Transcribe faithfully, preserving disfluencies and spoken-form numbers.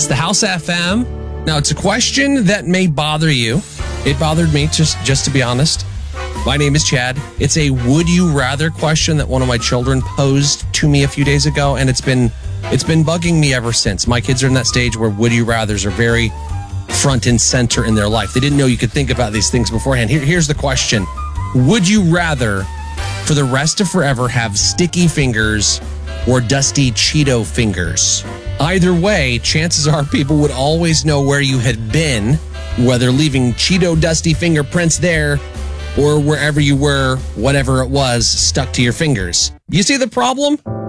It's the House F M. Now, it's a question that may bother you. It bothered me, just, just to be honest. My name is Chad. It's a would you rather question that one of my children posed to me a few days ago, and it's been it's been bugging me ever since. My kids are in that stage where would you rathers are very front and center in their life. They didn't know you could think about these things beforehand. Here, here's the question. Would you rather, for the rest of forever, have sticky fingers or dusty Cheeto fingers? Either way, chances are people would always know where you had been, whether leaving Cheeto dusty fingerprints there or wherever you were, whatever it was, stuck to your fingers. You see the problem?